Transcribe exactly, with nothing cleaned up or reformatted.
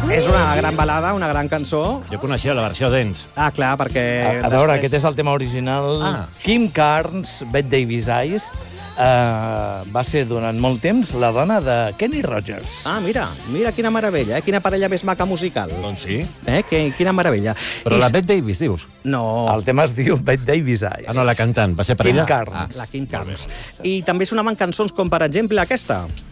És una gran balada, una gran cançó. Jo coneixia la versió dance. Ah, clar, perquè... A, a veure, aquest és el tema original. Ah. Kim Carnes, Bette Davis Eyes, uh, va ser durant molt temps la dona de Kenny Rogers. Ah, mira, mira quina meravella, eh? Quina parella més maca musical. Doncs sí. Eh? Que, quina meravella. Però I... la Bette Davis, dius? No, El tema es diu Bette Davis Eyes. Ah, no, la cantant. Va ser per Kim ella? Carnes. la Kim Carnes. I també sonaven cançons com, per exemple, aquesta.